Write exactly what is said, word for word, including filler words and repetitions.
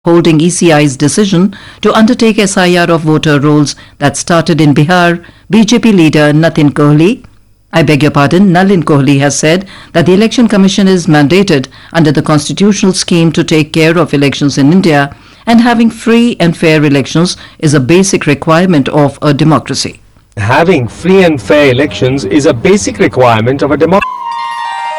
holding E C I's decision to undertake S I R of voter rolls that started in Bihar, B J P leader Nitin Kohli, I beg your pardon, Nalin Kohli has said that the Election Commission is mandated under the constitutional scheme to take care of elections in India, and having free and fair elections is a basic requirement of a democracy. Having free and fair elections is a basic requirement of a democracy.